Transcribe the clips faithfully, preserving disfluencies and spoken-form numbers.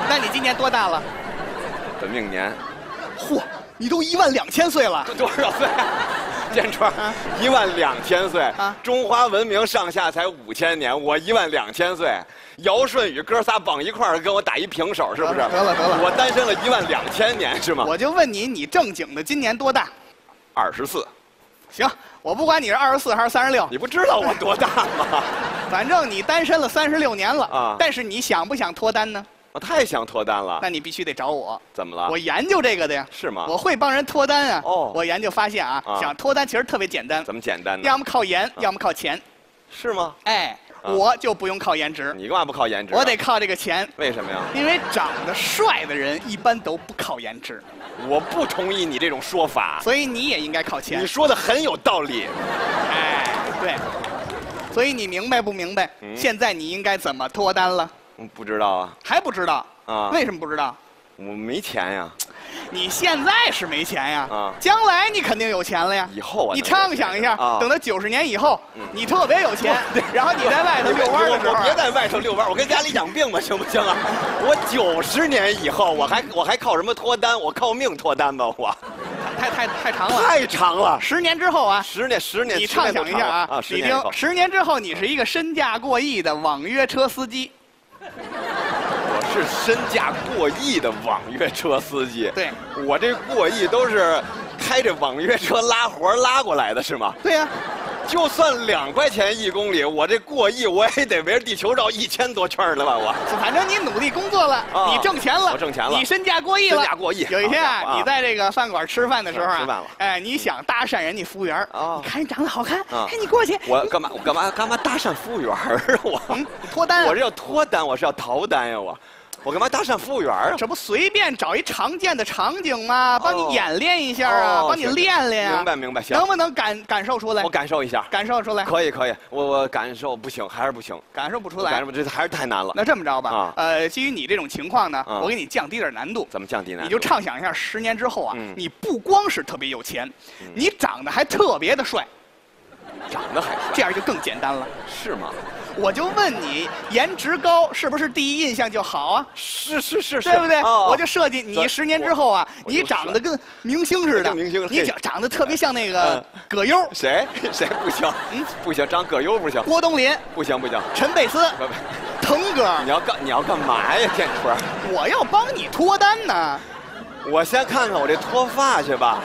那你今年多大了？ 本命年。 嚯，你都一万两千岁了。 多少岁？建川， 啊一万两千岁啊！ 中华文明上下才五千年，我一万两千岁。尧舜禹哥仨绑一块儿跟我打一平手，是不是？ 得了得了， 我单身了一万两千年，是吗？ 我就问你，你正经的今年多大？ 二十四。 行，我不管你是二十四还是三十六， 你不知道我多大吗？ 反正你单身了三十六年了啊但是你想不想脱单呢？ 我太想脱单了。 那你必须得找我。 怎么了？ 我研究这个的呀。 是吗？ 我会帮人脱单啊。 哦我研究发现啊， 啊想脱单其实特别简单， 怎么简单呢？ 要么靠颜，要么靠钱。 是吗？ 哎， 啊我就不用靠颜值， 你干嘛不靠颜值啊？ 我得靠这个钱。 为什么呀？ 因为长得帅的人一般都不靠颜值， 我不同意你这种说法。 所以你也应该靠钱你。说的很有道理。 哎，对。所以你明白不明白？ 嗯现在你应该怎么脱单了？ 嗯不知道啊。 还不知道？ 啊为什么不知道？ 我没钱呀。 你现在是没钱呀， 啊将来你肯定有钱了呀。 以后啊， 你畅想一下， 啊等到九十年以后， 嗯你特别有钱，然后你在外头遛弯的时候啊， 我别在外头遛弯，我跟家里养病吧，行不行啊？我九十年以后，我还我还靠什么脱单？我靠命脱单吧，我太太太长了。 太长了， 十年之后啊， 十年十年， 你畅想一下啊， 啊，十你年以后听，十年之后你是一个身价过亿的网约车司机。 我是身价过亿的网约车司机。 对， 我这过亿都是开着网约车拉活拉过来的，是吗？ 对呀、 就算两块钱一公里，我这过亿我也得围着地球绕一千多圈了吧？我反正你努力工作了， 啊你挣钱了， 我挣钱了你身价过亿了， 身价过亿有一天啊， 好家伙啊你在这个饭馆吃饭的时候啊， 吃饭了哎，你想搭讪人家服务员， 哦你看人长得好看， 啊哎，你过去， 我干嘛我干嘛干嘛搭讪服务员儿啊？我嗯，脱单啊我这要脱单，我是要逃单呀！我我干嘛搭讪服务员啊？ 这不随便找一常见的场景吗？帮你哦演练一下啊， 哦帮你行练练啊。 明白明白行能不能感感受出来我？感受一下。 感受出来？ 可以可以，我我感受不行，还是不行， 感受不出来感受。不这还是太难了。 那这么着吧啊， 呃，基于你这种情况呢， 啊我给你降低点难度。 怎么降低难度？ 你就畅想一下，十年之后啊嗯， 你不光是特别有钱，你长得还特别的帅， 长得还这样就更简单了。 是吗？ 我就问你，颜值高是不是第一印象就好啊？ 是是是是， 对不对？ 哦我就设计你对十年之后啊， 我我就你长得跟明星似的， 跟明星你长长得特别像那个嗯葛优、 谁谁不行？ 嗯不行，长葛优不行， 郭冬临、 不行不行， 陈佩斯、 不不， 腾哥你，要干你要干嘛呀，建春？ 我要帮你脱单呢。 我先看看我这脱发去吧。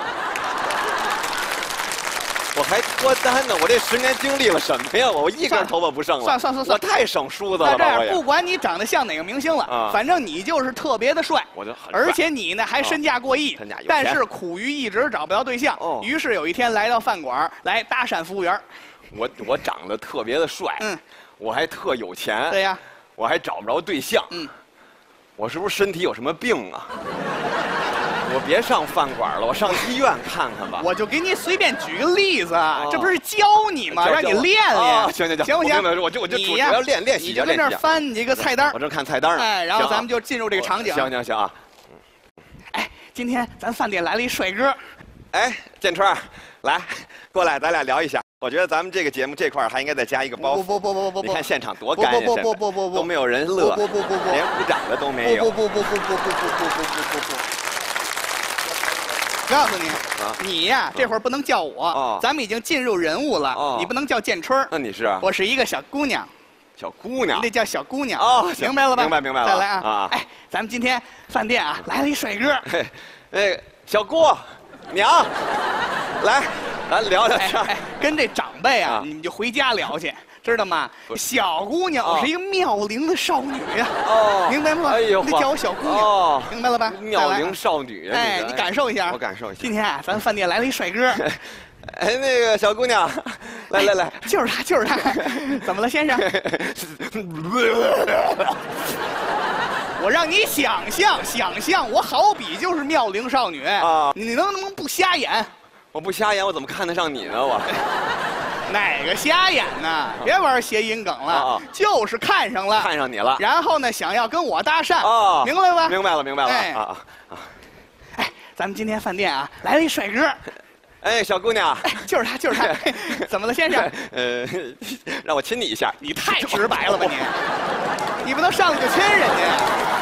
我还脱单呢，我这十年经历了什么呀？我我一根头发不剩了。 算算算算我太省梳子了吧？我那这样， 也不。管你长得像哪个明星了， 啊反正你就是特别的帅。 我就很帅而且你呢还身价过亿， 身价有钱但是苦于一直找不到对象。 哦于是有一天来到饭馆来搭讪服务员。 我我长得特别的帅， 嗯， 我还特有钱， 对呀， 我还找不着对象， 嗯， 我是不是身体有什么病啊？我别上饭馆了，我上医院看看吧。 我就给你随便举个例子， 哦这不是教你吗？ 教让你练练。 哦行行行行不行我明白？我就我就主主你呀要练练习你就跟那儿练习翻你一个菜单我，正看菜单呢。 哎，然后行啊咱们就进入这个场景。 行行行啊！ 哎，今天咱饭店来了一帅哥， 哎，建川，来，过来，咱俩聊一下。我觉得咱们这个节目这块儿还应该再加一个包不袱。 不不不不不， 你看现场多干呀， 不不现在不不不不都没有人乐， 不不不不不连鼓掌的都没有。 不不不不不不不不不不不不。告诉你， 啊你呀这会儿不能叫我哦， 咱们已经进入人物了哦， 你不能叫建春儿， 那你是啊我是一个小姑娘， 小姑娘你得叫小姑娘哦行明白了吧？ 明白明白了再来啊啊！ 哎，咱们今天饭店啊来了一帅哥， 嘿，那个小姑娘，来，咱聊聊天儿。 哎哎，跟这长辈啊啊， 你们就回家聊去，知道吗？ 不小姑娘， 哦我是一个妙龄的少女呀， 哦明白吗？ 哎呦， 你得叫我小姑娘， 哦， 明白了吧？ 妙龄再来啊少女啊， 哎， 这个你感受一下， 我感受一下今天啊，咱饭店来了一帅哥， 哎，那个小姑娘，来来来， 就是他，就是他，怎么了，先生？我让你想象，想象，我好比就是妙龄少女啊你能不能不瞎眼？ 我不瞎眼，我怎么看得上你呢？我哪个瞎眼呢？别玩谐音梗了， 啊啊就是看上了， 看上你了。 然后呢，想要跟我搭讪， 哦， 明白吧？ 明白了，明白了。 哎啊啊啊！ 哎，咱们今天饭店啊来了一帅哥， 哎，小姑娘， 哎，就是他，就是他，怎么了，先生？ 呃，让我亲你一下。 你太直白了吧你！你不能上来就亲人家呀？